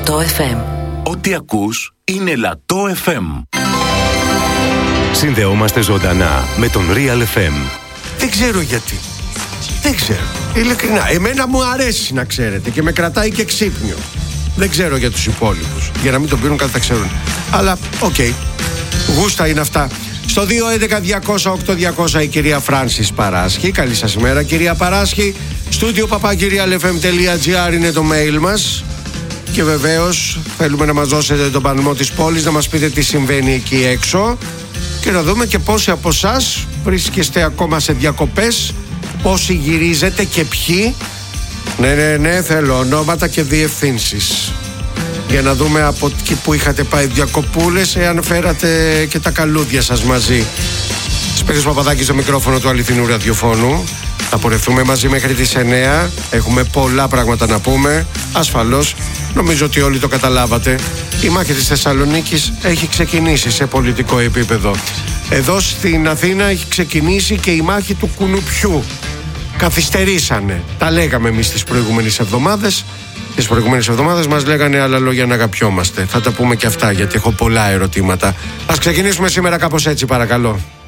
Λατό FM. Ό,τι ακούς είναι Λατό FM. Συνδεόμαστε ζωντανά με τον Real FM. Δεν ξέρω γιατί. Δεν ξέρω. Ειλικρινά. Εμένα μου αρέσει, να ξέρετε, και με κρατάει και ξύπνιο. Δεν ξέρω για τους υπόλοιπους. Για να μην τον πίνουν, κάτι τα ξέρουν. Αλλά, οκ. Γούστα είναι αυτά. Στο 211-200-8200 η κυρία Φράνσις Παράσχη. Καλή σας ημέρα, κυρία Παράσχη. studio@realfm.gr είναι το mail μας. Και βεβαίως θέλουμε να μας δώσετε τον πανμό της πόλης, να μας πείτε τι συμβαίνει εκεί έξω και να δούμε και πόσοι από εσάς βρίσκεστε ακόμα σε διακοπές, πόσοι γυρίζετε και ποιοι. Ναι, θέλω ονόματα και διευθύνσεις για να δούμε από εκεί που είχατε πάει διακοπούλες, εάν φέρατε και τα καλούδια σας μαζί. Σπύρος Παπαδάκης στο μικρόφωνο του αληθινού ραδιοφώνου. Θα πορευτούμε μαζί μέχρι τις 9. Έχουμε πολλά πράγματα να πούμε. Ασφαλώς, νομίζω ότι όλοι το καταλάβατε. Η μάχη της Θεσσαλονίκης έχει ξεκινήσει σε πολιτικό επίπεδο. Εδώ στην Αθήνα έχει ξεκινήσει και η μάχη του κουνουπιού. Καθυστερήσανε. Τα λέγαμε εμείς τις προηγούμενες εβδομάδες. Τις προηγούμενες εβδομάδες μας λέγανε άλλα λόγια να αγαπιόμαστε. Θα τα πούμε και αυτά, γιατί έχω πολλά ερωτήματα. Ας ξεκινήσουμε σήμερα κάπως έτσι, παρακαλώ.